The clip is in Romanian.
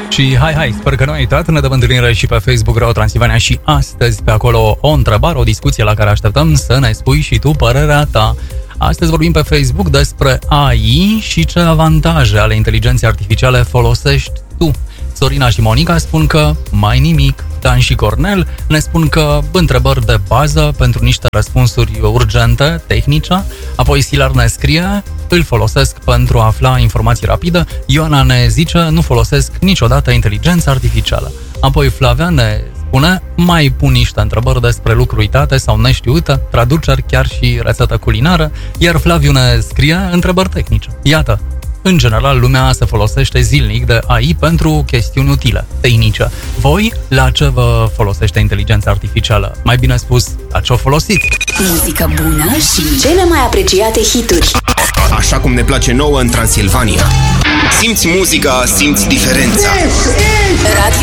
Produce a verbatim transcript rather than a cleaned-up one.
Și hai, hai, sper că nu ai uitat, ne dăm întâlnire și pe Facebook Radio Transilvania și astăzi pe acolo o întrebare, o discuție la care așteptăm să ne spui și tu părerea ta. Astăzi vorbim pe Facebook despre A I și ce avantaje ale inteligenței artificiale folosești tu. Sorina și Monica spun că mai nimic. Dan și Cornel ne spun că întrebări de bază pentru niște răspunsuri urgente, tehnice. Apoi Silar ne scrie, îl folosesc pentru a afla informații rapide. Ioana ne zice, nu folosesc niciodată inteligența artificială. Apoi Flavia ne spune, mai pun niște întrebări despre lucruri uitate sau neștiute, traduceri, chiar și rețetă culinară. Iar Flaviu ne scrie întrebări tehnice. Iată, în general, lumea se folosește zilnic de A I pentru chestiuni utile, tehnice. Voi, la ce vă folosește inteligența artificială? Mai bine spus, la ce o folosiți? Muzică bună și cele mai apreciate hituri. Așa cum ne place nouă în Transilvania. Simți muzica, simți diferența.